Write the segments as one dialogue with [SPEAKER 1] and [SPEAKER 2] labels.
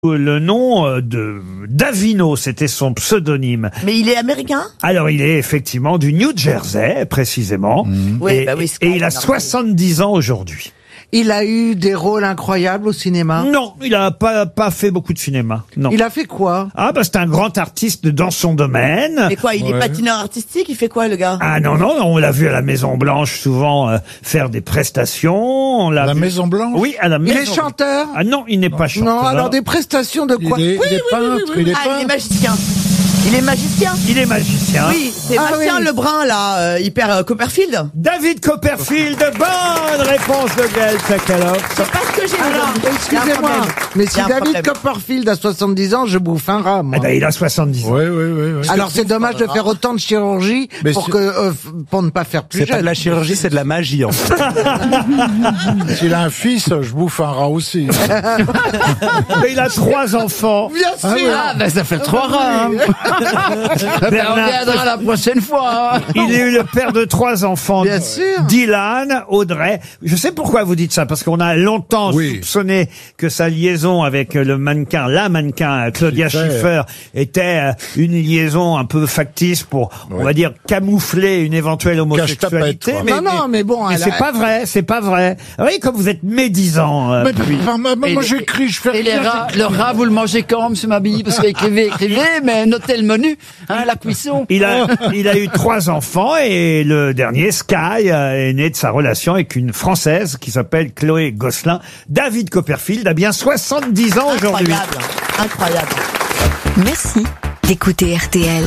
[SPEAKER 1] Le nom de Davino, c'était son pseudonyme.
[SPEAKER 2] Mais il est américain?
[SPEAKER 1] Alors, il est effectivement du New Jersey, précisément.
[SPEAKER 2] Oui,
[SPEAKER 1] Et,
[SPEAKER 2] bah oui,
[SPEAKER 1] et il a 70 ans aujourd'hui.
[SPEAKER 3] Il a eu des rôles incroyables au cinéma?
[SPEAKER 1] Non, il a pas fait beaucoup de cinéma. Non.
[SPEAKER 3] Il a fait quoi?
[SPEAKER 1] Ah, bah, c'est un grand artiste dans son domaine.
[SPEAKER 2] Et quoi, il est patineur artistique? Il fait quoi, le gars?
[SPEAKER 1] Ah non, on l'a vu à la Maison Blanche souvent faire des prestations. On l'a vu...
[SPEAKER 4] Maison Blanche?
[SPEAKER 1] Oui, à la Maison.
[SPEAKER 3] Il est chanteur?
[SPEAKER 1] Ah non, il n'est pas chanteur.
[SPEAKER 3] Non, alors des prestations de quoi?
[SPEAKER 4] Il est peintre, il est
[SPEAKER 2] Ah, il est
[SPEAKER 4] peintre.
[SPEAKER 2] magicien. Il est magicien?
[SPEAKER 1] Il est magicien.
[SPEAKER 2] Oui, c'est
[SPEAKER 3] Ah,
[SPEAKER 2] Bastien
[SPEAKER 3] oui.
[SPEAKER 2] Lebrun, là, hyper Copperfield.
[SPEAKER 1] David Copperfield, bonne réponse de Gaël Sakharov.
[SPEAKER 2] C'est pas ce que j'ai
[SPEAKER 3] Alors,
[SPEAKER 2] aujourd'hui.
[SPEAKER 3] excusez-moi, mais si David Copperfield a 70 ans, je bouffe un rat, moi.
[SPEAKER 1] Eh ben, il a 70 ans.
[SPEAKER 4] Oui.
[SPEAKER 3] Alors c'est dommage de faire autant de chirurgie
[SPEAKER 4] Mais
[SPEAKER 3] pour ne pas faire plus
[SPEAKER 5] C'est pas
[SPEAKER 3] jeune.
[SPEAKER 5] de la chirurgie, c'est de la magie, en fait.
[SPEAKER 4] S'il a un fils, je bouffe un rat aussi.
[SPEAKER 1] Mais il a 3 enfants.
[SPEAKER 3] Bien sûr.
[SPEAKER 6] Ah, ben ça fait 3 rats. Hein. On reviendra la prochaine fois. Hein.
[SPEAKER 1] Il est eu le père de 3 enfants.
[SPEAKER 3] Bien sûr.
[SPEAKER 1] Dylan, Audrey. Je sais pourquoi vous dites ça, parce qu'on a longtemps soupçonné que sa liaison avec la mannequin Claudia Schiffer était une liaison un peu factice pour, on va dire, camoufler une éventuelle homosexualité.
[SPEAKER 4] Cache-tapette,
[SPEAKER 3] Non, mais bon,
[SPEAKER 1] mais
[SPEAKER 3] elle
[SPEAKER 1] c'est
[SPEAKER 3] a-
[SPEAKER 1] pas vrai, c'est pas vrai. Vous voyez comme vous êtes médisant.
[SPEAKER 4] Moi, j'écris, je fais
[SPEAKER 6] Et les
[SPEAKER 4] rien.
[SPEAKER 6] rats, le rat, vous le mangez quand, monsieur Mabille? Parce qu'écrivez, mais notez le menu, hein, la cuisson.
[SPEAKER 1] Il a eu 3 enfants et le dernier, Sky, est né de sa relation avec une Française qui s'appelle Chloé Gosselin. David Copperfield a bien 70 ans aujourd'hui.
[SPEAKER 2] Incroyable.
[SPEAKER 7] Merci d'écouter RTL.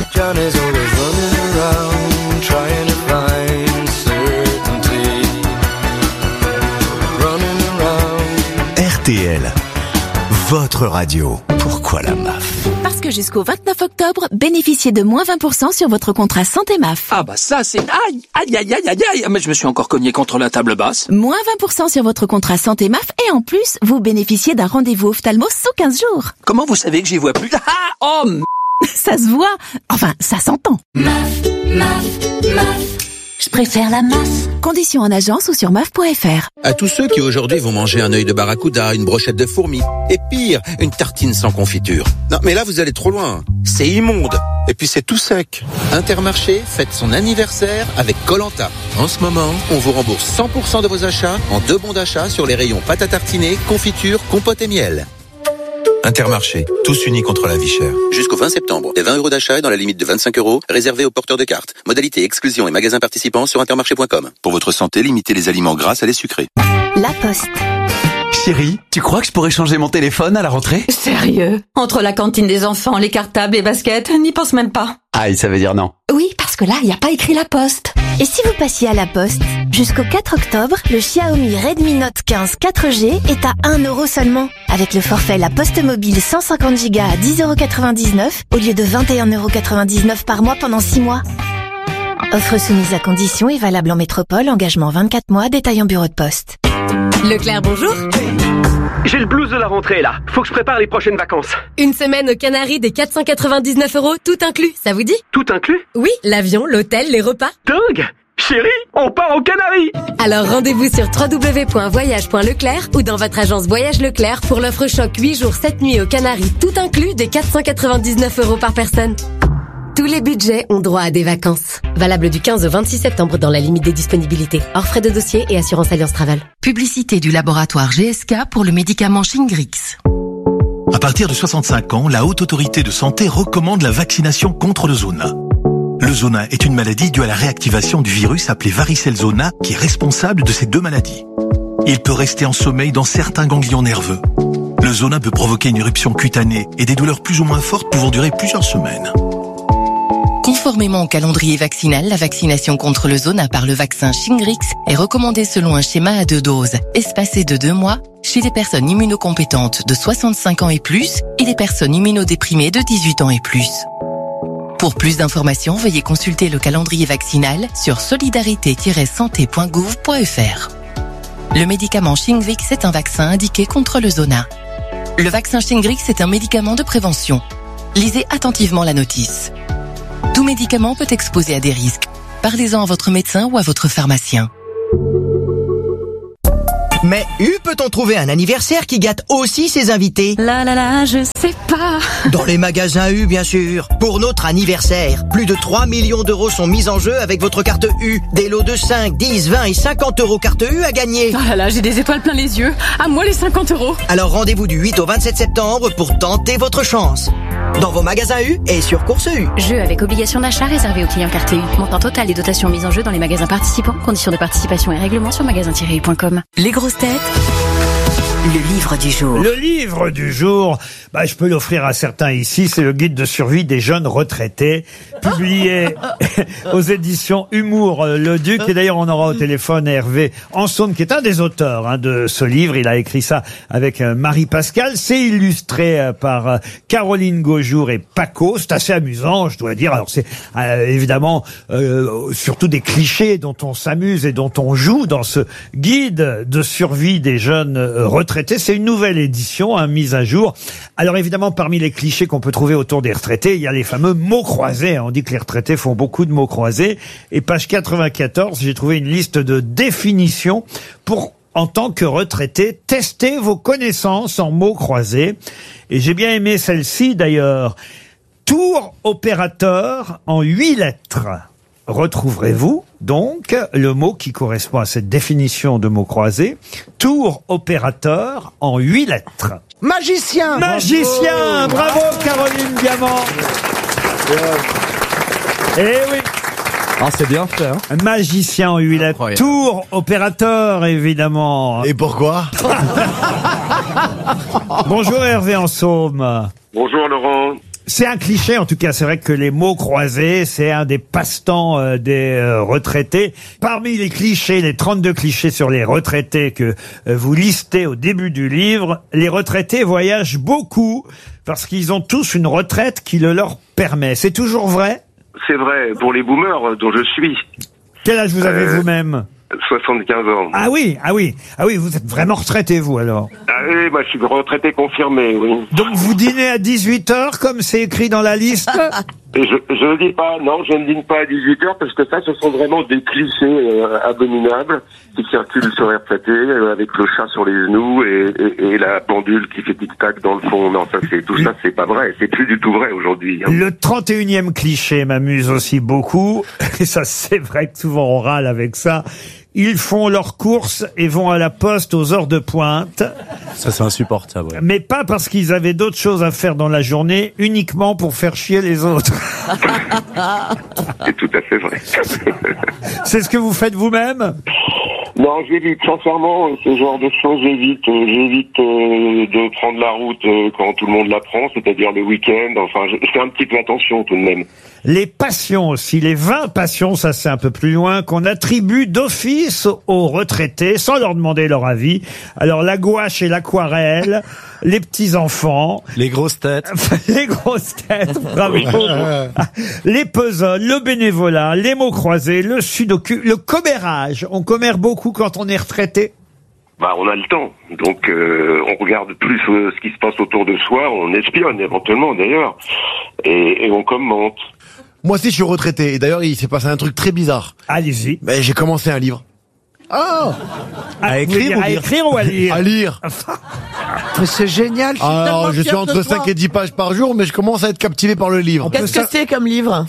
[SPEAKER 8] RTL, votre radio. Pourquoi la MAF?
[SPEAKER 7] Parce que jusqu'au 29 octobre, bénéficiez de moins 20% sur votre contrat santé MAF.
[SPEAKER 9] Ah bah ça c'est... Aïe. Mais je me suis encore cogné contre la table basse.
[SPEAKER 7] Moins 20% sur votre contrat santé MAF et en plus, vous bénéficiez d'un rendez-vous ophtalmo sous 15 jours.
[SPEAKER 9] Comment vous savez que j'y vois plus?
[SPEAKER 7] Ça se voit. Enfin, ça s'entend. Je préfère la MAF. Conditions en agence ou sur MAF.fr.
[SPEAKER 10] À tous ceux qui aujourd'hui vont manger un œil de barracuda, une brochette de fourmis, et pire, une tartine sans confiture. Non, mais là vous allez trop loin. C'est immonde. Et puis c'est tout sec. Intermarché fête son anniversaire avec Koh-Lanta. En ce moment, on vous rembourse 100% de vos achats en 2 bons d'achat sur les rayons pâte à tartiner, confiture, compote et miel. Intermarché, tous unis contre la vie chère. Jusqu'au 20 septembre, des 20 € d'achat et dans la limite de 25 € réservés aux porteurs de cartes. Modalité, exclusion et magasins participants sur intermarché.com. Pour votre santé, limitez les aliments gras à les sucrés.
[SPEAKER 7] La Poste.
[SPEAKER 5] Chérie, tu crois que je pourrais changer mon téléphone à la rentrée?
[SPEAKER 11] Sérieux? Entre la cantine des enfants, les cartables, les baskets, n'y pense même pas.
[SPEAKER 5] Aïe, ça veut dire non.
[SPEAKER 11] Oui, parce que là, il n'y a pas écrit la Poste.
[SPEAKER 7] Et si vous passiez à la Poste? Jusqu'au 4 octobre, le Xiaomi Redmi Note 15 4G est à 1 € seulement. Avec le forfait La Poste Mobile 150 Go à 10,99 € au lieu de 21,99 € par mois pendant 6 mois. Offre soumise à conditions et valable en métropole, engagement 24 mois, détail en bureau de poste.
[SPEAKER 11] Leclerc, bonjour.
[SPEAKER 12] J'ai le blues de la rentrée là. Faut que je prépare les prochaines vacances.
[SPEAKER 11] Une semaine aux Canaries des 499 €, tout inclus, ça vous dit?
[SPEAKER 12] Tout inclus?
[SPEAKER 11] Oui, l'avion, l'hôtel, les repas.
[SPEAKER 12] Dingue! Chérie, on part aux Canaries!
[SPEAKER 11] Alors rendez-vous sur www.voyage.leclerc ou dans votre agence Voyage Leclerc pour l'offre choc 8 jours 7 nuits aux Canaries, tout inclus des 499 € par personne. Tous les budgets ont droit à des vacances. Valable du 15 au 26 septembre dans la limite des disponibilités. Hors frais de dossier et assurance Alliance Travel.
[SPEAKER 13] Publicité du laboratoire GSK pour le médicament Shingrix.
[SPEAKER 14] À partir de 65 ans, la Haute Autorité de Santé recommande la vaccination contre le zona. Le zona est une maladie due à la réactivation du virus appelé varicelle zona qui est responsable de ces 2 maladies. Il peut rester en sommeil dans certains ganglions nerveux. Le zona peut provoquer une éruption cutanée et des douleurs plus ou moins fortes pouvant durer plusieurs semaines.
[SPEAKER 13] Conformément au calendrier vaccinal, la vaccination contre le zona par le vaccin Shingrix est recommandée selon un schéma à 2 doses, espacé de 2 mois, chez les personnes immunocompétentes de 65 ans et plus et les personnes immunodéprimées de 18 ans et plus. Pour plus d'informations, veuillez consulter le calendrier vaccinal sur solidarité-santé.gouv.fr. Le médicament Shingrix est un vaccin indiqué contre le zona. Le vaccin Shingrix est un médicament de prévention. Lisez attentivement la notice. Tout médicament peut exposer à des risques. Parlez-en à votre médecin ou à votre pharmacien.
[SPEAKER 15] Mais peut-on trouver un anniversaire qui gâte aussi ses invités?
[SPEAKER 11] Je sais pas.
[SPEAKER 15] Dans les magasins U, bien sûr. Pour notre anniversaire, plus de 3 millions d'euros sont mis en jeu avec votre carte U. Des lots de 5, 10, 20 et 50 euros carte U à gagner.
[SPEAKER 11] J'ai des étoiles plein les yeux. À moi les 50 euros.
[SPEAKER 15] Alors rendez-vous du 8 au 27 septembre pour tenter votre chance. Dans vos magasins U et sur Course U.
[SPEAKER 11] Jeu avec obligation d'achat réservé aux clients carte U. Montant total des dotations mises en jeu dans les magasins participants. Conditions de participation et règlements sur magasin-u.com.
[SPEAKER 16] Les grosses têtes. Le livre du jour.
[SPEAKER 1] Le livre du jour, je peux l'offrir à certains ici, c'est le guide de survie des jeunes retraités, publié aux éditions Humour Le Duc. Et d'ailleurs, on aura au téléphone Hervé Ansaume, qui est un des auteurs de ce livre. Il a écrit ça avec Marie Pascal. C'est illustré par Caroline Gaujour et Paco. C'est assez amusant, je dois dire. Alors, c'est évidemment surtout des clichés dont on s'amuse et dont on joue dans ce guide de survie des jeunes retraités. C'est une nouvelle édition, mise à jour. Alors évidemment, parmi les clichés qu'on peut trouver autour des retraités, il y a les fameux mots croisés. On dit que les retraités font beaucoup de mots croisés. Et page 94, j'ai trouvé une liste de définitions pour, en tant que retraité, tester vos connaissances en mots croisés. Et j'ai bien aimé celle-ci d'ailleurs. Tour opérateur en 8 lettres. Retrouverez-vous donc le mot qui correspond à cette définition de mots croisés. Tour opérateur en 8 lettres.
[SPEAKER 3] Magicien.
[SPEAKER 1] Magicien. Bravo Caroline Diamant. Eh oui.
[SPEAKER 17] C'est bien fait, hein.
[SPEAKER 1] Magicien en 8 lettres. Tour opérateur, évidemment.
[SPEAKER 17] Et pourquoi?
[SPEAKER 1] Bonjour Hervé Ansaume.
[SPEAKER 18] Bonjour Laurent.
[SPEAKER 1] C'est un cliché, en tout cas. C'est vrai que les mots croisés, c'est un des passe-temps des retraités. Parmi les clichés, les 32 clichés sur les retraités que vous listez au début du livre, les retraités voyagent beaucoup parce qu'ils ont tous une retraite qui le leur permet. C'est toujours vrai?
[SPEAKER 18] C'est vrai, pour les boomers dont je suis.
[SPEAKER 1] Quel âge vous avez vous-même?
[SPEAKER 18] 75 ans.
[SPEAKER 1] Ah oui, vous êtes vraiment retraité, vous, alors?
[SPEAKER 18] Ah oui, je suis retraité confirmé, oui.
[SPEAKER 1] Donc vous dînez à 18h, comme c'est écrit dans la liste?
[SPEAKER 18] Et je ne dis pas, non, je ne dîne pas à 18h, parce que ça, ce sont vraiment des clichés abominables qui circulent sur les retraités, avec le chat sur les genoux et la pendule qui fait tic-tac dans le fond. Non, tout ça, c'est pas vrai. C'est plus du tout vrai aujourd'hui.
[SPEAKER 1] Le 31e cliché m'amuse aussi beaucoup. Et ça, c'est vrai que souvent on râle avec ça. Ils font leurs courses et vont à la poste aux heures de pointe.
[SPEAKER 17] Ça, c'est insupportable. Ouais.
[SPEAKER 1] Mais pas parce qu'ils avaient d'autres choses à faire dans la journée, uniquement pour faire chier les autres.
[SPEAKER 18] C'est tout à fait vrai.
[SPEAKER 1] C'est ce que vous faites vous-même?
[SPEAKER 18] Non, j'évite, sincèrement, ce genre de choses, j'évite de prendre la route quand tout le monde la prend, c'est-à-dire le week-end, je fais un petit peu attention tout de même.
[SPEAKER 1] Les passions aussi, les 20 passions, ça c'est un peu plus loin, qu'on attribue d'office aux retraités, sans leur demander leur avis. Alors la gouache et l'aquarelle, les petits-enfants...
[SPEAKER 17] Les grosses têtes.
[SPEAKER 1] Les grosses têtes, bravo. Les puzzles, le bénévolat, les mots croisés, le sudoku, le commérage. On commère beaucoup quand on est retraité?
[SPEAKER 18] On a le temps, donc on regarde plus ce qui se passe autour de soi, on espionne éventuellement d'ailleurs, et on commente.
[SPEAKER 17] Moi aussi je suis retraité, et d'ailleurs il s'est passé un truc très bizarre.
[SPEAKER 1] Allez-y.
[SPEAKER 17] J'ai commencé un livre.
[SPEAKER 3] Oh!
[SPEAKER 1] À écrire ou à lire?
[SPEAKER 17] À lire.
[SPEAKER 3] Mais c'est génial.
[SPEAKER 17] Alors, je suis entre 5 et 10 pages par jour, mais je commence à être captivé par le livre.
[SPEAKER 2] Qu'est-ce que c'est comme livre?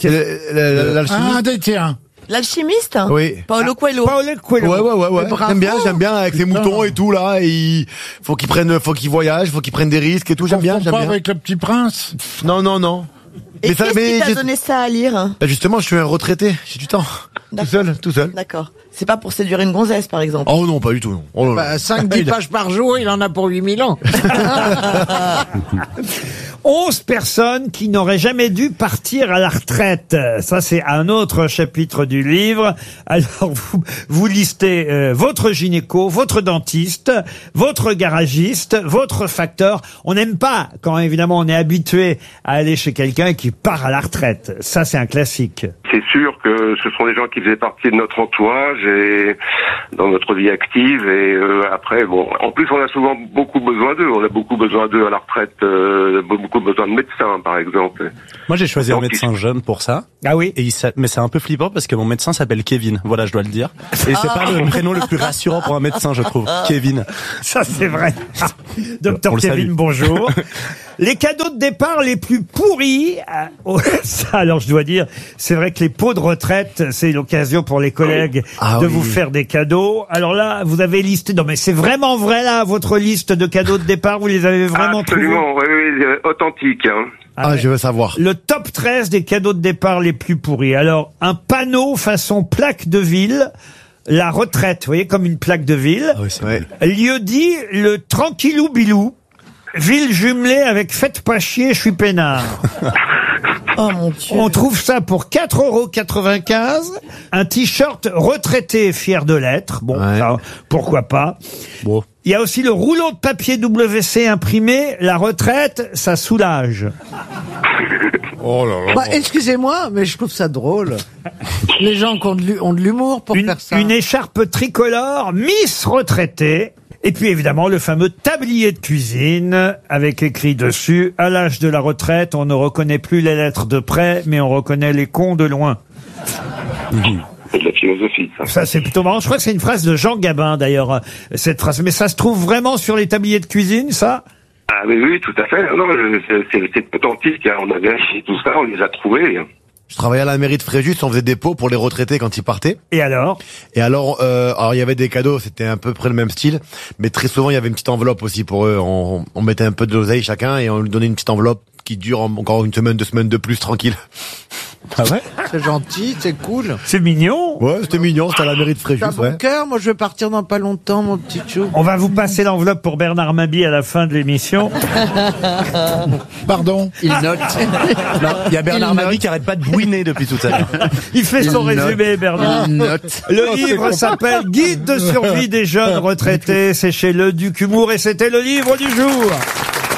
[SPEAKER 3] Tiens.
[SPEAKER 2] L'alchimiste?
[SPEAKER 17] Oui.
[SPEAKER 2] Paulo Coelho.
[SPEAKER 17] Ouais. J'aime bien avec les moutons et tout là. Et faut qu'ils voyagent, faut qu'ils prennent des risques et tout. J'aime bien.
[SPEAKER 4] Avec le Petit Prince?
[SPEAKER 17] Non.
[SPEAKER 2] Et qu'est-ce qui t'a donné ça à lire?
[SPEAKER 17] Justement, je suis un retraité. J'ai du temps. Tout seul.
[SPEAKER 2] D'accord. C'est pas pour séduire une gonzesse, par exemple.
[SPEAKER 17] Oh non, pas du tout. Non. Oh,
[SPEAKER 3] 5-10 pages par jour, il en a pour 8000 ans.
[SPEAKER 1] 11 personnes qui n'auraient jamais dû partir à la retraite. Ça, c'est un autre chapitre du livre. Alors, vous listez votre gynéco, votre dentiste, votre garagiste, votre facteur. On n'aime pas quand, évidemment, on est habitué à aller chez quelqu'un qui part à la retraite. Ça, c'est un classique.
[SPEAKER 18] C'est sûr que ce sont des gens qui faisaient partie de notre entourage et dans notre vie active. Et après, bon, en plus, on a souvent beaucoup besoin d'eux. On a beaucoup besoin d'eux à la retraite, beaucoup besoin de médecins, par exemple.
[SPEAKER 19] Moi, j'ai choisi un médecin jeune pour ça.
[SPEAKER 1] Ah oui.
[SPEAKER 19] Mais c'est un peu flippant parce que mon médecin s'appelle Kevin. Voilà, je dois le dire. Et c'est pas le prénom le plus rassurant pour un médecin, je trouve. Kevin.
[SPEAKER 1] Ça, c'est vrai. Docteur Kevin, bonjour. Les cadeaux de départ les plus pourris, ça, alors je dois dire, c'est vrai que les pots de retraite, c'est l'occasion pour les collègues de vous faire des cadeaux. Alors là, vous avez listé, non mais c'est vraiment vrai là, votre liste de cadeaux de départ, vous les avez vraiment trouvés?
[SPEAKER 18] Absolument, oui, authentique. Hein.
[SPEAKER 17] Je veux savoir.
[SPEAKER 1] Le top 13 des cadeaux de départ les plus pourris. Alors, un panneau façon plaque de ville, la retraite, vous voyez, comme une plaque de ville.
[SPEAKER 17] Ah oui, c'est vrai.
[SPEAKER 1] Lieu dit, le Tranquillou Bilou. Ville jumelée avec Faites pas chier, je suis peinard.
[SPEAKER 2] Oh mon Dieu.
[SPEAKER 1] On trouve ça pour 4,95 €. Un t-shirt retraité fier de l'être. Bon, ça, pourquoi pas.
[SPEAKER 17] Bon.
[SPEAKER 1] Il y a aussi le rouleau de papier WC imprimé. La retraite, ça soulage.
[SPEAKER 17] Oh là là.
[SPEAKER 3] Bah, excusez-moi, mais je trouve ça drôle. Les gens qui ont de l'humour pour faire ça.
[SPEAKER 1] Une écharpe tricolore, Miss retraitée. Et puis évidemment le fameux tablier de cuisine avec écrit dessus « À l'âge de la retraite, on ne reconnaît plus les lettres de près, mais on reconnaît les cons de loin ».
[SPEAKER 18] C'est de la philosophie, ça.
[SPEAKER 1] Ça, c'est plutôt marrant. Je crois que c'est une phrase de Jean Gabin, d'ailleurs, cette phrase. Mais ça se trouve vraiment sur les tabliers de cuisine, ça?
[SPEAKER 18] Ah oui, tout à fait. Non, c'est authentique. Hein. On a vérifié tout ça, on les a trouvés.
[SPEAKER 17] Je travaillais à la mairie de Fréjus, on faisait des pots pour les retraités quand ils partaient.
[SPEAKER 1] Et alors,
[SPEAKER 17] il y avait des cadeaux, c'était à peu près le même style, mais très souvent il y avait une petite enveloppe aussi pour eux. On mettait un peu de l'oseille chacun et on lui donnait une petite enveloppe qui dure encore une semaine, 2 semaines de plus, tranquille.
[SPEAKER 3] Ah ouais? C'est gentil, c'est cool.
[SPEAKER 1] C'est mignon.
[SPEAKER 17] Ouais, c'était mignon, c'était à la mairie de Fréjus.
[SPEAKER 3] T'as bon cœur, moi je vais partir dans pas longtemps, mon petit chou.
[SPEAKER 1] On va vous passer l'enveloppe pour Bernard Mabie à la fin de l'émission.
[SPEAKER 4] Pardon.
[SPEAKER 6] Il note.
[SPEAKER 19] Il y a Bernard Mabie qui arrête pas de bouiner depuis tout à l'heure.
[SPEAKER 1] Il fait son résumé, Bernard. Le livre s'appelle Guide de survie des jeunes retraités. C'est chez Le Duc Humour et c'était le livre du jour.